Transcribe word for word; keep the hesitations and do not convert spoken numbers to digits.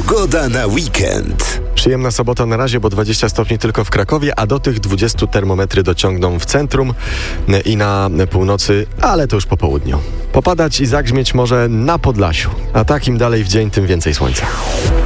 Pogoda na weekend. Przyjemna sobota na razie, bo dwadzieścia stopni tylko w Krakowie, a do tych dwudziestu termometry dociągną w centrum i na północy, ale to już po południu. Popadać i zagrzmieć może na Podlasiu, a tak im dalej w dzień, tym więcej słońca.